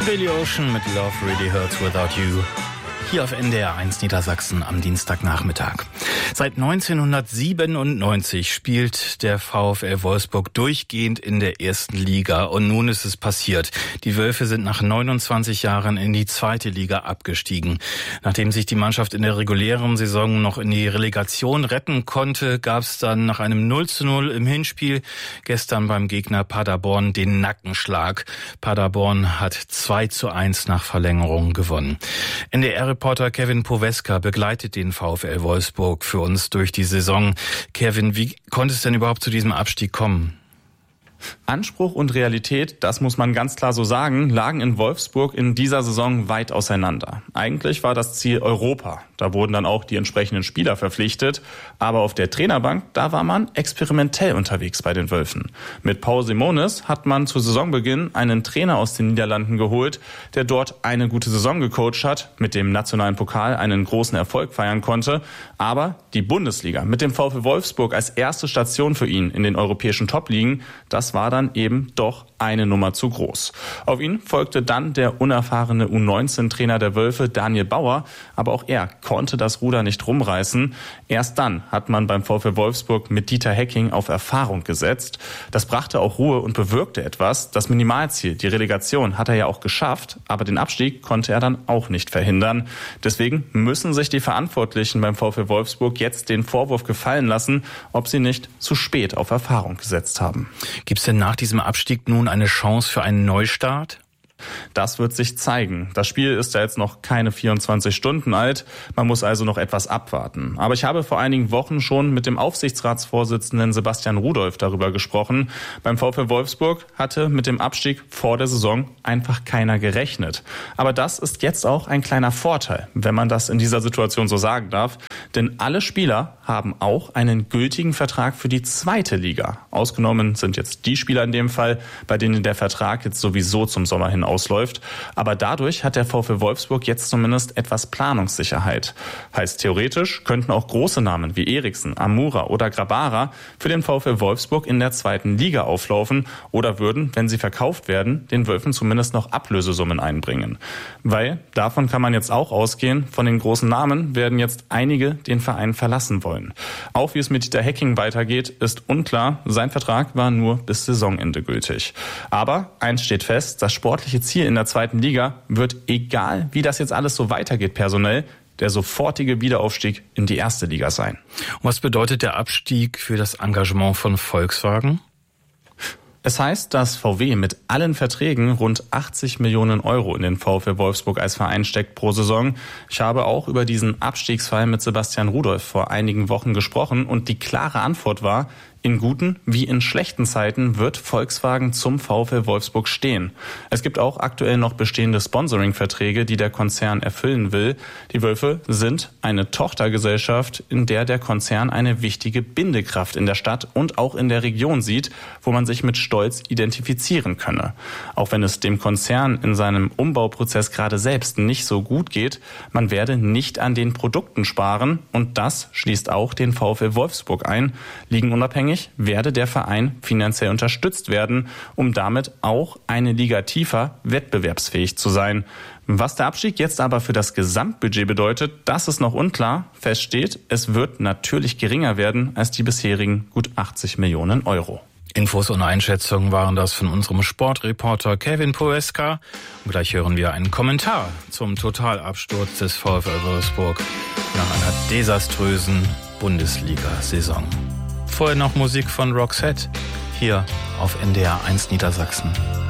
Billy Ocean mit Love Really Hurts Without You. Hier auf NDR 1 Niedersachsen am Dienstagnachmittag. Seit 1997 spielt der VfL Wolfsburg durchgehend in der ersten Liga und nun ist es passiert. Die Wölfe sind nach 29 Jahren in die zweite Liga abgestiegen. Nachdem sich die Mannschaft in der regulären Saison noch in die Relegation retten konnte, gab es dann nach einem 0:0 im Hinspiel gestern beim Gegner Paderborn den Nackenschlag. Paderborn hat 2:1 nach Verlängerung gewonnen. NDR-Reporter Kevin Poweska begleitet den VfL Wolfsburg für uns durch die Saison. Kevin, wie konnte es denn überhaupt zu diesem Abstieg kommen? Anspruch und Realität, das muss man ganz klar so sagen, lagen in Wolfsburg in dieser Saison weit auseinander. Eigentlich war das Ziel Europa. Da wurden dann auch die entsprechenden Spieler verpflichtet. Aber auf der Trainerbank, da war man experimentell unterwegs bei den Wölfen. Mit Paul Simonis hat man zu Saisonbeginn einen Trainer aus den Niederlanden geholt, der dort eine gute Saison gecoacht hat, mit dem nationalen Pokal einen großen Erfolg feiern konnte. Aber die Bundesliga mit dem VfL Wolfsburg als erste Station für ihn in den europäischen Top-Ligen, das war dann eben doch eine Nummer zu groß. Auf ihn folgte dann der unerfahrene U19-Trainer der Wölfe, Daniel Bauer, aber auch er konnte das Ruder nicht rumreißen. Erst dann hat man beim VfL Wolfsburg mit Dieter Hecking auf Erfahrung gesetzt. Das brachte auch Ruhe und bewirkte etwas. Das Minimalziel, die Relegation, hat er ja auch geschafft, aber den Abstieg konnte er dann auch nicht verhindern. Deswegen müssen sich die Verantwortlichen beim VfL Wolfsburg jetzt den Vorwurf gefallen lassen, ob sie nicht zu spät auf Erfahrung gesetzt haben. Gibt es denn nach diesem Abstieg nun eine Chance für einen Neustart? Das wird sich zeigen. Das Spiel ist ja jetzt noch keine 24 Stunden alt. Man muss also noch etwas abwarten. Aber ich habe vor einigen Wochen schon mit dem Aufsichtsratsvorsitzenden Sebastian Rudolph darüber gesprochen. Beim VfL Wolfsburg hatte mit dem Abstieg vor der Saison einfach keiner gerechnet. Aber das ist jetzt auch ein kleiner Vorteil, wenn man das in dieser Situation so sagen darf. Denn alle Spieler haben auch einen gültigen Vertrag für die zweite Liga. Ausgenommen sind jetzt die Spieler in dem Fall, bei denen der Vertrag jetzt sowieso zum Sommer hin ausläuft. Aber dadurch hat der VfL Wolfsburg jetzt zumindest etwas Planungssicherheit. Heißt, theoretisch könnten auch große Namen wie Eriksen, Amura oder Grabara für den VfL Wolfsburg in der zweiten Liga auflaufen oder würden, wenn sie verkauft werden, den Wölfen zumindest noch Ablösesummen einbringen. Weil, davon kann man jetzt auch ausgehen, von den großen Namen werden jetzt einige den Verein verlassen wollen. Auch wie es mit Dieter Hecking weitergeht, ist unklar. Sein Vertrag war nur bis Saisonende gültig. Aber eins steht fest, das sportliche Ziel in der zweiten Liga wird, egal wie das jetzt alles so weitergeht personell, der sofortige Wiederaufstieg in die erste Liga sein. Und was bedeutet der Abstieg für das Engagement von Volkswagen? Es heißt, dass VW mit allen Verträgen rund 80 Millionen Euro in den VfL Wolfsburg als Verein steckt pro Saison. Ich habe auch über diesen Abstiegsfall mit Sebastian Rudolph vor einigen Wochen gesprochen und die klare Antwort war, in guten wie in schlechten Zeiten wird Volkswagen zum VfL Wolfsburg stehen. Es gibt auch aktuell noch bestehende Sponsoring-Verträge, die der Konzern erfüllen will. Die Wölfe sind eine Tochtergesellschaft, in der der Konzern eine wichtige Bindekraft in der Stadt und auch in der Region sieht, wo man sich mit Stolz identifizieren könne. Auch wenn es dem Konzern in seinem Umbauprozess gerade selbst nicht so gut geht, man werde nicht an den Produkten sparen und das schließt auch den VfL Wolfsburg ein. Liegen unabhängig werde der Verein finanziell unterstützt werden, um damit auch eine Liga tiefer wettbewerbsfähig zu sein. Was der Abstieg jetzt aber für das Gesamtbudget bedeutet, das ist noch unklar. Fest steht, es wird natürlich geringer werden als die bisherigen gut 80 Millionen Euro. Infos und Einschätzungen waren das von unserem Sportreporter Kevin Poweska. Und gleich hören wir einen Kommentar zum Totalabsturz des VfL Wolfsburg nach einer desaströsen Bundesliga-Saison. Vorher noch Musik von Roxette hier auf NDR 1 Niedersachsen.